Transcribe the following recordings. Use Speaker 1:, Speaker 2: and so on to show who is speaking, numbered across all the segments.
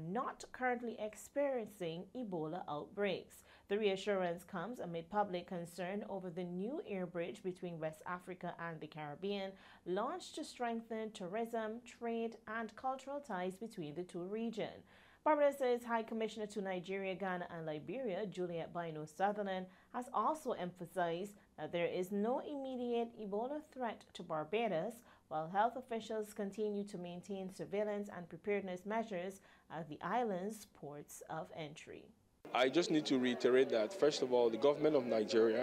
Speaker 1: not currently experiencing Ebola outbreaks. The reassurance comes amid public concern over the new air bridge between West Africa and the Caribbean, launched to strengthen tourism, trade, and cultural ties between the two regions. Barbados' High Commissioner to Nigeria, Ghana, and Liberia, Juliet Bino Sutherland, has also emphasized that there is no immediate Ebola threat to Barbados, while health officials continue to maintain surveillance and preparedness measures at the island's ports of entry.
Speaker 2: I just need to reiterate that, first of all, the government of Nigeria,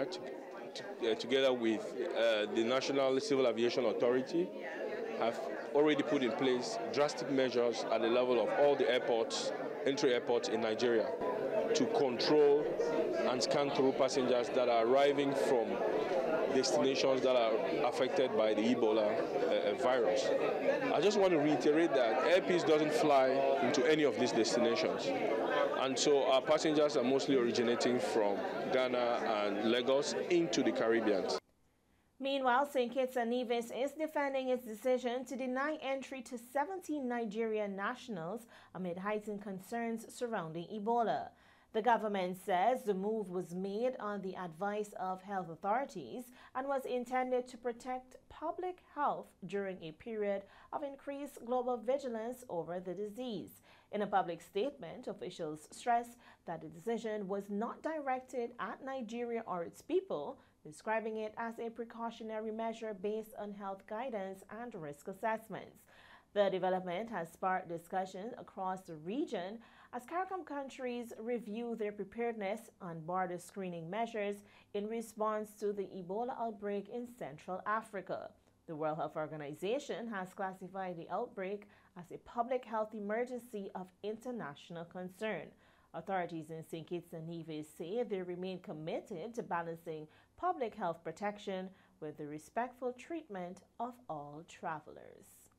Speaker 2: together with the National Civil Aviation Authority, have already put in place drastic measures at the level of all the airports, entry airports in Nigeria, to control and scan through passengers that are arriving from destinations that are affected by the Ebola virus. I just want to reiterate that Air Peace doesn't fly into any of these destinations. And so our passengers are mostly originating from Ghana and Lagos into the Caribbean.
Speaker 1: Meanwhile, St. Kitts and Nevis is defending its decision to deny entry to 17 Nigerian nationals amid heightened concerns surrounding Ebola. The government says the move was made on the advice of health authorities and was intended to protect public health during a period of increased global vigilance over the disease. In a public statement, officials stress that the decision was not directed at Nigeria or its people, describing it as a precautionary measure based on health guidance and risk assessments. The development has sparked discussions across the region as CARICOM countries review their preparedness on border screening measures in response to the Ebola outbreak in Central Africa. The World Health Organization has classified the outbreak as a public health emergency of international concern. Authorities in St. Kitts and Nevis say they remain committed to balancing public health protection with the respectful treatment of all travelers.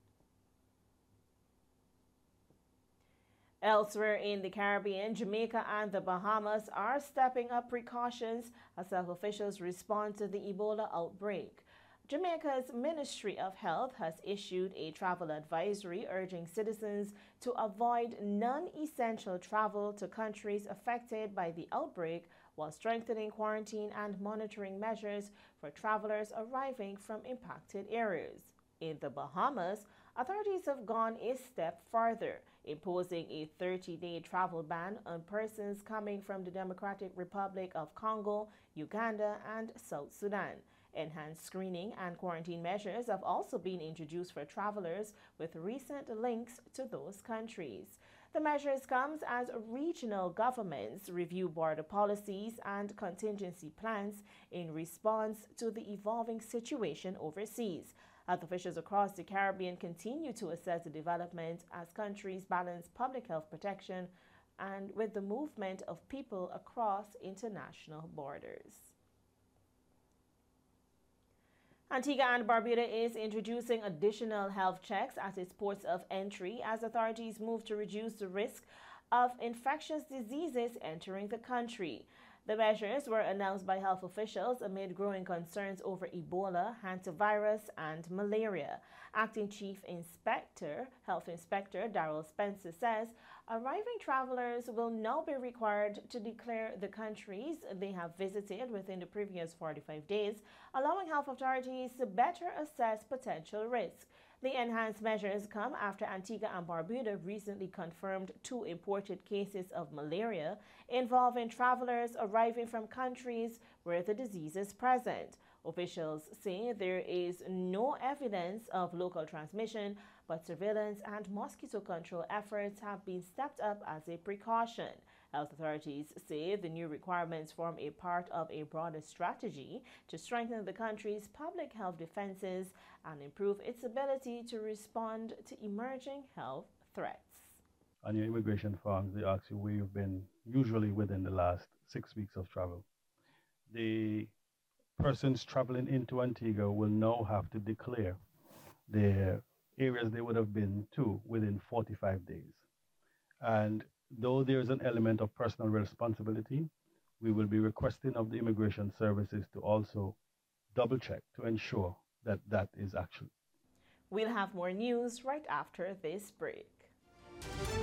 Speaker 1: Elsewhere in the Caribbean, Jamaica and the Bahamas are stepping up precautions as health officials respond to the Ebola outbreak. Jamaica's Ministry of Health has issued a travel advisory urging citizens to avoid non-essential travel to countries affected by the outbreak while strengthening quarantine and monitoring measures for travelers arriving from impacted areas. In the Bahamas, authorities have gone a step further, imposing a 30-day travel ban on persons coming from the Democratic Republic of Congo, Uganda, and South Sudan. Enhanced screening and quarantine measures have also been introduced for travelers with recent links to those countries. The measures come as regional governments review border policies and contingency plans in response to the evolving situation overseas. Health officials across the Caribbean continue to assess the development as countries balance public health protection and with the movement of people across international borders. Antigua and Barbuda is introducing additional health checks at its ports of entry as authorities move to reduce the risk of infectious diseases entering the country. The measures were announced by health officials amid growing concerns over Ebola, hantavirus, and malaria. Acting Chief Inspector, Health Inspector Darrell Spencer says arriving travelers will now be required to declare the countries they have visited within the previous 45 days, allowing health authorities to better assess potential risks. The enhanced measures come after Antigua and Barbuda recently confirmed 2 imported cases of malaria involving travelers arriving from countries where the disease is present. Officials say there is no evidence of local transmission, but surveillance and mosquito control efforts have been stepped up as a precaution. Health authorities say the new requirements form a part of a broader strategy to strengthen the country's public health defenses and improve its ability to respond to emerging health threats.
Speaker 3: On your immigration forms, they ask you where you've been, usually within the last 6 weeks of travel. The persons traveling into Antigua will now have to declare the areas they would have been to within 45 days. And though there is an element of personal responsibility, we will be requesting of the immigration services to also double check to ensure that that is actually.
Speaker 1: We'll have more news right after this break.